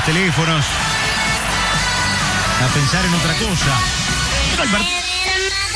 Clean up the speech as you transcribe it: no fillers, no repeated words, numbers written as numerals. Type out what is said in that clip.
los teléfonos, a pensar en otra cosa. Pero